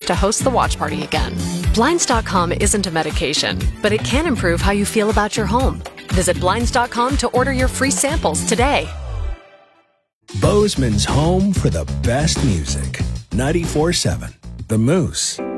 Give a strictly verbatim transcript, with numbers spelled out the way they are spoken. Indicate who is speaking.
Speaker 1: to host the watch party again. Blinds dot com isn't a medication, but it can improve how you feel about your home. Visit Blinds dot com to order your free samples today.
Speaker 2: Bozeman's home for the best music. ninety-four seven The Moose.